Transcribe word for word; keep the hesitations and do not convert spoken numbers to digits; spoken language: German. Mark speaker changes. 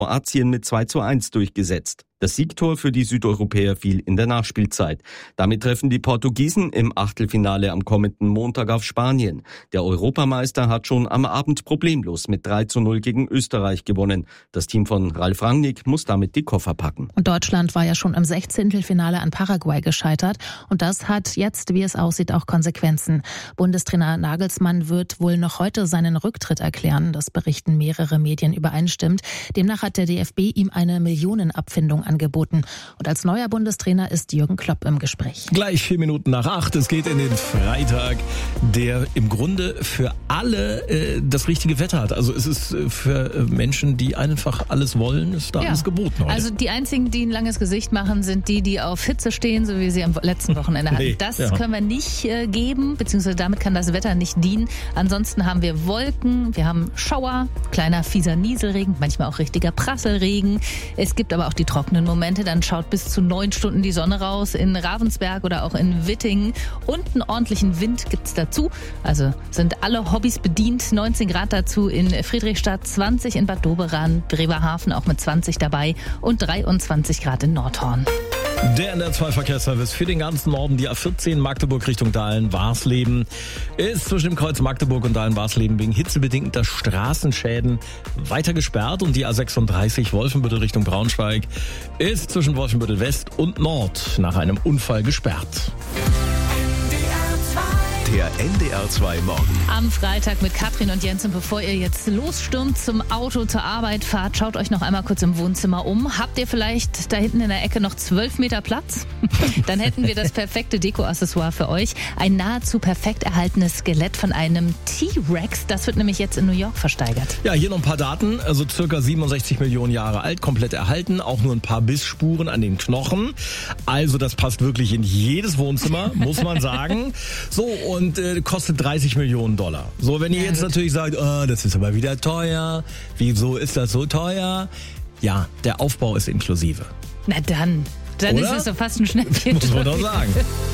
Speaker 1: Kroatien mit zwei zu eins durchgesetzt. Das Siegtor für die Südeuropäer fiel in der Nachspielzeit. Damit treffen die Portugiesen im Achtelfinale am kommenden Montag auf Spanien. Der Europameister hat schon am Abend problemlos mit drei zu null gegen Österreich gewonnen. Das Team von Ralf Rangnick muss damit die Koffer packen.
Speaker 2: Und Deutschland war ja schon im Sechzehntelfinale an Paraguay gescheitert. Und das hat jetzt, wie es aussieht, auch Konsequenzen. Bundestrainer Nagelsmann wird wohl noch heute seinen Rücktritt erklären. Das berichten mehrere Medien übereinstimmend. Demnach hat der D F B ihm eine Millionenabfindung angeboten. Und als neuer Bundestrainer ist Jürgen Klopp im Gespräch.
Speaker 3: Gleich vier Minuten nach acht. Es geht in den Freitag, der im Grunde für alle äh, das richtige Wetter hat. Also es ist äh, für äh, Menschen, die einfach alles wollen, ist da
Speaker 2: Ja.
Speaker 3: alles geboten heute.
Speaker 2: Also die einzigen, die ein langes Gesicht machen, sind die, die auf Hitze stehen, so wie sie am letzten Wochenende hatten.
Speaker 3: Nee,
Speaker 2: das
Speaker 3: ja.
Speaker 2: können wir nicht äh, geben, beziehungsweise damit kann das Wetter nicht dienen. Ansonsten haben wir Wolken, wir haben Schauer, kleiner fieser Nieselregen, manchmal auch richtiger Prasselregen. Es gibt aber auch die trockenen Momente, dann schaut bis zu neun Stunden die Sonne raus in Ravensberg oder auch in Wittingen. Und einen ordentlichen Wind gibt's dazu. Also sind alle Hobbys bedient. neunzehn Grad dazu in Friedrichstadt, zwanzig in Bad Doberan, Bremerhaven auch mit zwanzig dabei und dreiundzwanzig Grad in Nordhorn.
Speaker 3: Der N R zwei Verkehrsservice für den ganzen Norden, die A vierzehn Magdeburg Richtung Dahlen-Warsleben, ist zwischen dem Kreuz Magdeburg und Dahlen-Warsleben wegen hitzebedingter Straßenschäden weiter gesperrt und die A sechsunddreißig Wolfenbüttel Richtung Braunschweig ist zwischen Wolfenbüttel West und Nord nach einem Unfall gesperrt.
Speaker 4: Der N D R zwei Morgen.
Speaker 2: Am Freitag mit Katrin und Jens. Und bevor ihr jetzt losstürmt zum Auto, zur Arbeit fahrt, schaut euch noch einmal kurz im Wohnzimmer um. Habt ihr vielleicht da hinten in der Ecke noch zwölf Meter Platz? Dann hätten wir das perfekte Deko-Accessoire für euch. Ein nahezu perfekt erhaltenes Skelett von einem T-Rex. Das wird nämlich jetzt in New York versteigert.
Speaker 3: Ja, hier noch ein paar Daten. Also circa siebenundsechzig Millionen Jahre alt, komplett erhalten. Auch nur ein paar Bissspuren an den Knochen. Also das passt wirklich in jedes Wohnzimmer, muss man sagen. So, und äh, kostet dreißig Millionen Dollar. So, wenn ihr
Speaker 2: Ja,
Speaker 3: jetzt
Speaker 2: gut.
Speaker 3: natürlich sagt, oh, das ist aber wieder teuer. Wieso ist das so teuer? Ja, der Aufbau ist inklusive.
Speaker 2: Na dann, dann
Speaker 3: Oder?
Speaker 2: ist es doch fast ein Schnäppchen.
Speaker 3: Muss man doch sagen.